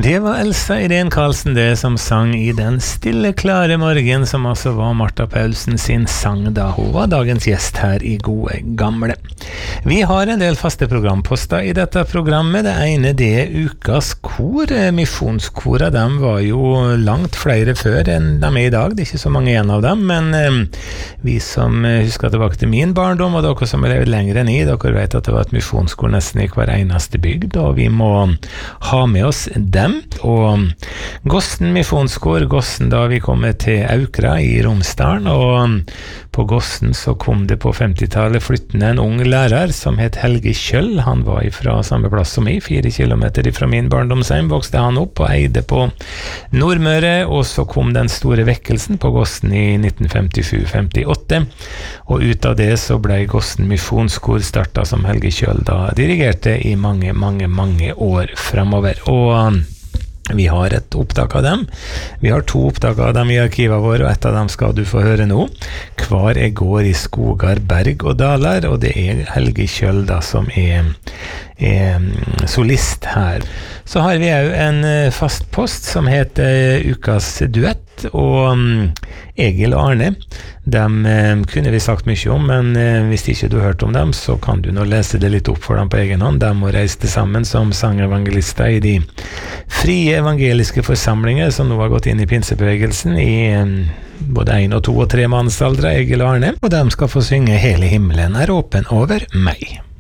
Det var Elsa Irene Karlsen det som sang I den stille, klare morgen, som altså var Martha Paulsen sin sang da hun var dagens gjest her I Gode Gamle. Vi har en del faste programposter I dette programmet. Det ene det Ukas kor. Misjonskora, de var jo langt flere før enn de I dag. Det ikke så mange igjen av dem, men vi som husker tilbake til min barndom, og dere som har levd lenger enn I, dere vet at det var et misjonskor nesten I hver eneste bygd, og vi må ha med oss dem. Og Gossen misjonskor, Gossen da vi kommer til Aukra I Romsdalen, og på Gossen så kom det på 50-tallet flyttende en ung lærer som het Helge Kjøll. Han var fra samme plass som meg, 4 kilometer fra min barndomsheim, vokste han opp og eide på Nordmøre, og så kom den store vekkelsen på Gossen I 1957-58, og ut av det så ble Gossen misjonskor startet som Helge Kjøll da dirigerte I mange år fremover, og vi har et opptak av dem. Vi har 2 opptak av dem I arkivet vår, og et av dem skal du få høre nå. Hvar jeg går I skogar, berg og daler, og det Helge Kjøll da som solist her. Så har vi jo en fast post som heter Ukas duett, og Egil og Arne, dem kunne vi sagt mye om, men hvis ikke du har hørt om dem, så kan du nå lese det litt opp for dem på egen hånd. De må reise sammen som sangevangelister I de frie evangeliske forsamlinger som nå har gått inn I pinsebevegelsen I både 1, 2 og 3 mannsaldre, Egil og Arne, og de skal få synge Hele himmelen åpen over meg.